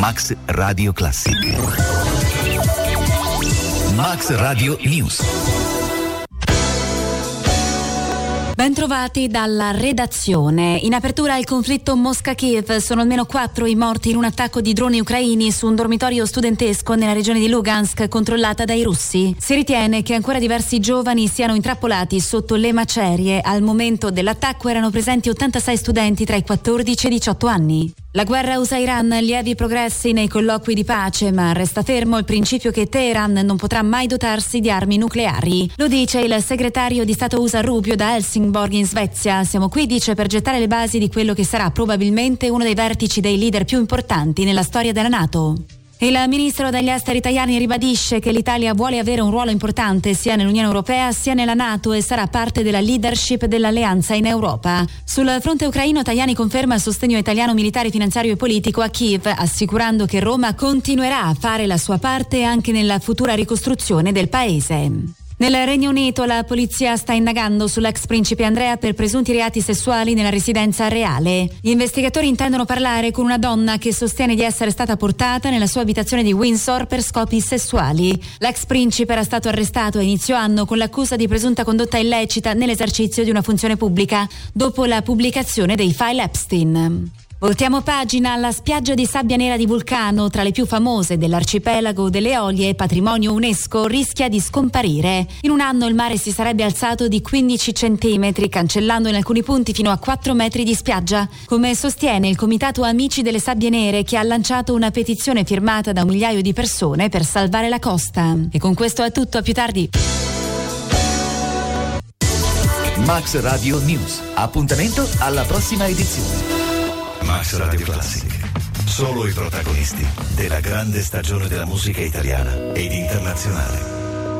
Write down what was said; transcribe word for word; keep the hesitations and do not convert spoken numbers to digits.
Max Radio Classic. Max Radio News. Bentrovati dalla redazione. In apertura il conflitto Mosca-Kiev. Sono almeno quattro i morti in un attacco di droni ucraini su un dormitorio studentesco nella regione di Lugansk controllata dai russi. Si ritiene che ancora diversi giovani siano intrappolati sotto le macerie. Al momento dell'attacco erano presenti ottantasei studenti tra i quattordici e i diciotto anni. La guerra U S A-Iran, lievi progressi nei colloqui di pace, ma resta fermo il principio che Teheran non potrà mai dotarsi di armi nucleari. Lo dice il segretario di Stato U S A Rubio da Helsingborg in Svezia. Siamo qui, dice, per gettare le basi di quello che sarà probabilmente uno dei vertici dei leader più importanti nella storia della NATO. Il ministro degli esteri italiani ribadisce che l'Italia vuole avere un ruolo importante sia nell'Unione Europea sia nella NATO e sarà parte della leadership dell'alleanza in Europa. Sul fronte ucraino Tajani conferma il sostegno italiano militare, finanziario e politico a Kiev, assicurando che Roma continuerà a fare la sua parte anche nella futura ricostruzione del paese. Nel Regno Unito la polizia sta indagando sull'ex principe Andrea per presunti reati sessuali nella residenza reale. Gli investigatori intendono parlare con una donna che sostiene di essere stata portata nella sua abitazione di Windsor per scopi sessuali. L'ex principe era stato arrestato a inizio anno con l'accusa di presunta condotta illecita nell'esercizio di una funzione pubblica dopo la pubblicazione dei file Epstein. Voltiamo pagina. La spiaggia di sabbia nera di Vulcano, tra le più famose dell'arcipelago delle Eolie, patrimonio UNESCO, rischia di scomparire. In un anno il mare si sarebbe alzato di quindici centimetri, cancellando in alcuni punti fino a quattro metri di spiaggia, come sostiene il Comitato Amici delle Sabbie Nere, che ha lanciato una petizione firmata da un migliaio di persone per salvare la costa. E con questo è tutto, a più tardi. Max Radio News. Appuntamento alla prossima edizione. Max Radio Classic. Solo i protagonisti della grande stagione della musica italiana ed internazionale.